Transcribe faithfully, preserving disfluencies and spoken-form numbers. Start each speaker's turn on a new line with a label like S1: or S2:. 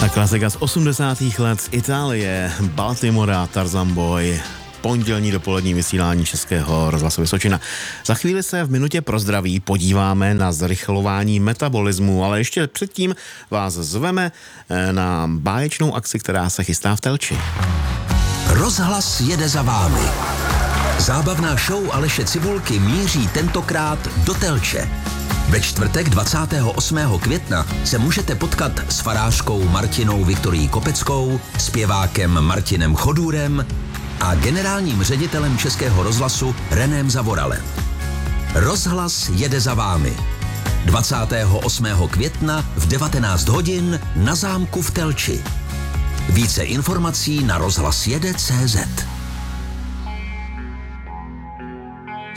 S1: Ta klasika z osmdesátých let z Itálie, Baltimora, Tarzan Boy, pondělní dopolední vysílání Českého rozhlasu Vysočina. Za chvíli se v minutě pro zdraví podíváme na zrychlování metabolismu, ale ještě předtím vás zveme na báječnou akci, která se chystá v Telči.
S2: Rozhlas jede za vámi. Zábavná show Aleše Cibulky míří tentokrát do Telče. Ve čtvrtek dvacátého osmého května se můžete potkat s farářkou Martinou Viktorií Kopeckou, zpěvákem Martinem Chodůrem a generálním ředitelem Českého rozhlasu Renem Zavoralem. Rozhlas jede za vámi. dvacátého osmého května v devatenáct hodin na zámku v Telči. Více informací na rozhlasjede tečka cé zet.